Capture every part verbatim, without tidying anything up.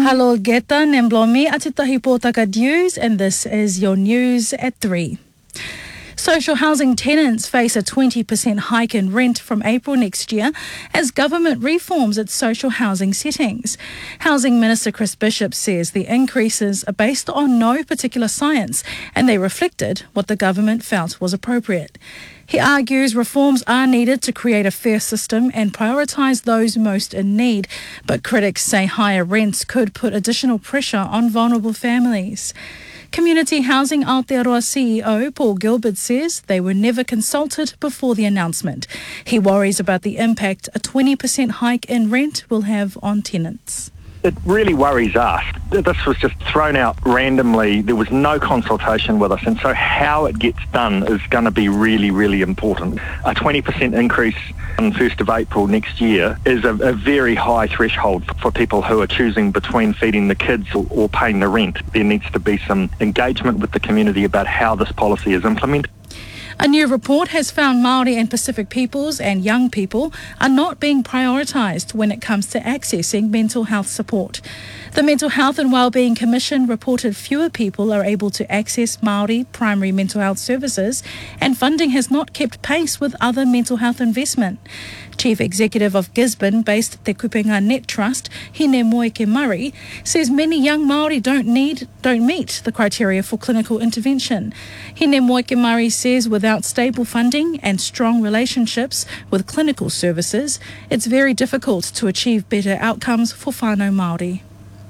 Mahalo Geta Nemblomi Atitahi Potaka News, and this is your news at three. Social housing tenants face a twenty percent hike in rent from April next year as government reforms its social housing settings. Housing Minister Chris Bishop says the increases are based on no particular science and they reflected what the government felt was appropriate. He argues reforms are needed to create a fair system and prioritise those most in need, but critics say higher rents could put additional pressure on vulnerable families. Community Housing Aotearoa C E O Paul Gilbert says they were never consulted before the announcement. He worries about the impact a twenty percent hike in rent will have on tenants. It really worries us. This was just thrown out randomly. There was no consultation with us, and so how it gets done is going to be really, really important. A twenty percent increase on the first of April next year is a, a very high threshold for, for people who are choosing between feeding the kids or, or paying the rent. There needs to be some engagement with the community about how this policy is implemented. A new report has found Māori and Pacific peoples and young people are not being prioritised when it comes to accessing mental health support. The Mental Health and Wellbeing Commission reported fewer people are able to access Māori primary mental health services, and funding has not kept pace with other mental health investment. Chief Executive of Gisborne-based Te Kupenga Net Trust, Hine Moeke Murray, says many young Māori don't need, don't meet the criteria for clinical intervention. Hine Moeke Murray says without stable funding and strong relationships with clinical services, it's very difficult to achieve better outcomes for whānau Māori.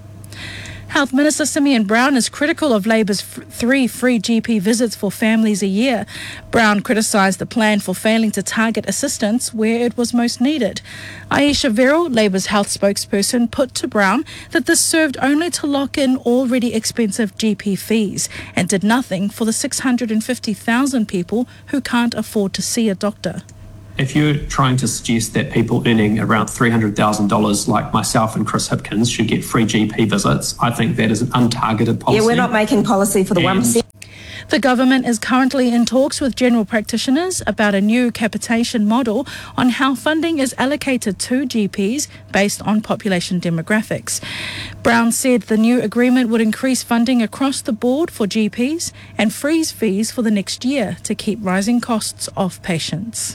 Health Minister Simeon Brown is critical of Labour's f- three free G P visits for families a year. Brown criticised the plan for failing to target assistance where it was most needed. Aisha Verrill, Labour's health spokesperson, put to Brown that this served only to lock in already expensive G P fees and did nothing for the six hundred fifty thousand people who can't afford to see a doctor. If you're trying to suggest that people earning around three hundred thousand dollars like myself and Chris Hipkins should get free G P visits, I think that is an untargeted policy. Yeah, we're not making policy for the one percent. The government is currently in talks with general practitioners about a new capitation model on how funding is allocated to G Ps based on population demographics. Brown said the new agreement would increase funding across the board for G Ps and freeze fees for the next year to keep rising costs off patients.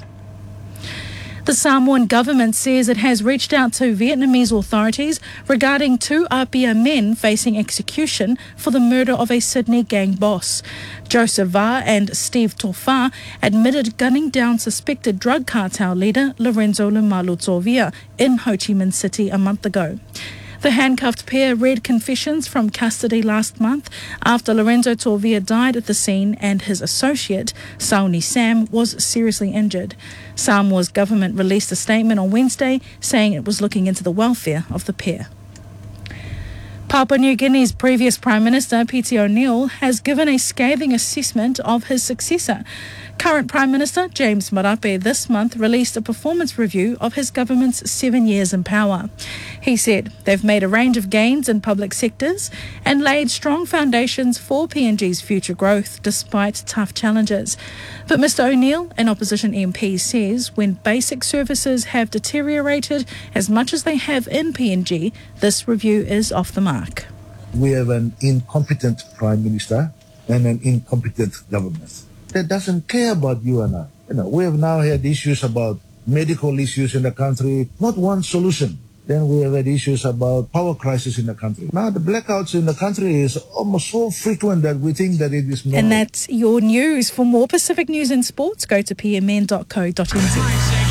The Samoan government says it has reached out to Vietnamese authorities regarding two Apia men facing execution for the murder of a Sydney gang boss. Joseph Va and Steve Tofa admitted gunning down suspected drug cartel leader Lorenzo Lumalu Tovia in Ho Chi Minh City a month ago. The handcuffed pair read confessions from custody last month after Lorenzo Tovia died at the scene and his associate, Sauni Sam, was seriously injured. Samoa's government released a statement on Wednesday saying it was looking into the welfare of the pair. Papua New Guinea's previous Prime Minister, Peter O'Neill, has given a scathing assessment of his successor. Current Prime Minister James Marape this month released a performance review of his government's seven years in power. He said they've made a range of gains in public sectors and laid strong foundations for P N G's future growth despite tough challenges. But Mr O'Neill, an opposition M P, says when basic services have deteriorated as much as they have in P N G, this review is off the mark. We have an incompetent Prime Minister and an incompetent government that doesn't care about you and I. You know, we have now had issues about medical issues in the country, not one solution. Then we have had issues about power crisis in the country. Now the blackouts in the country is almost so frequent that we think that it is normal. And that's your news. For more Pacific news and sports, go to p m n dot co dot n z.